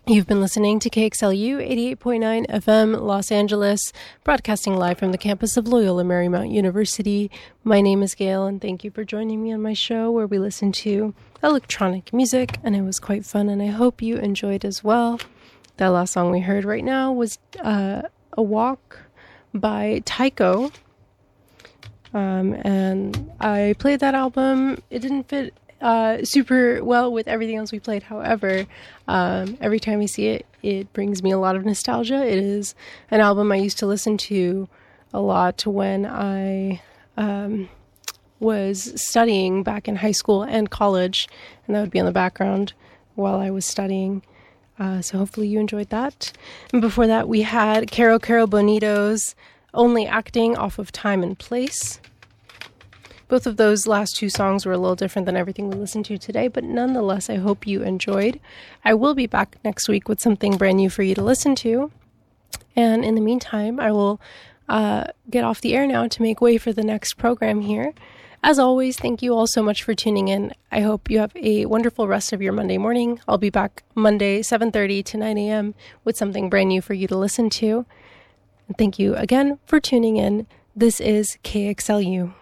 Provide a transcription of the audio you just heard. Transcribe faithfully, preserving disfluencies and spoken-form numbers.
You've been listening to K X L U eighty-eight point nine F M Los Angeles, broadcasting live from the campus of Loyola Marymount University. My name is Gail, and thank you for joining me on my show where we listen to electronic music, and it was quite fun, and I hope you enjoyed as well. That last song we heard right now was uh, A Walk by Tycho, um, and I played that album. It didn't fit Uh, super well with everything else we played. However, um, every time I see it, it brings me a lot of nostalgia. It is an album I used to listen to a lot when I um, was studying back in high school and college, and that would be in the background while I was studying. Uh, so hopefully you enjoyed that. And before that, we had Caro Caro Bonito's Only Acting off of Time and Place. Both of those last two songs were a little different than everything we listened to today, but nonetheless, I hope you enjoyed. I will be back next week with something brand new for you to listen to. And in the meantime, I will uh, get off the air now to make way for the next program here. As always, thank you all so much for tuning in. I hope you have a wonderful rest of your Monday morning. I'll be back Monday, seven thirty to nine a.m. with something brand new for you to listen to. And thank you again for tuning in. This is K X L U.